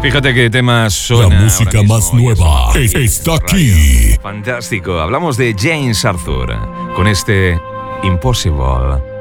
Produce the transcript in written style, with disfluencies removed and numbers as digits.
Fíjate qué tema suena. La música ahora más mismo, nueva está aquí. Fantástico. Hablamos de James Arthur con este Impossible.